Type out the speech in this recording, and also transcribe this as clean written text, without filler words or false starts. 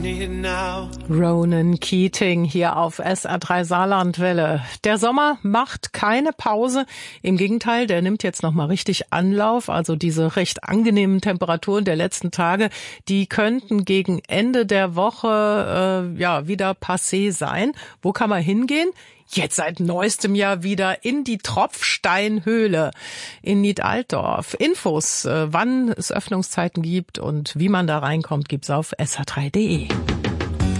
Ronan Keating hier auf SR3 Saarlandwelle. Der Sommer macht keine Pause. Im Gegenteil, der nimmt jetzt nochmal richtig Anlauf. Also diese recht angenehmen Temperaturen der letzten Tage, die könnten gegen Ende der Woche wieder passé sein. Wo kann man hingehen? Jetzt seit neuestem Jahr wieder in die Tropfsteinhöhle in Niedaltdorf. Infos, wann es Öffnungszeiten gibt und wie man da reinkommt, gibt's auf sr3.de.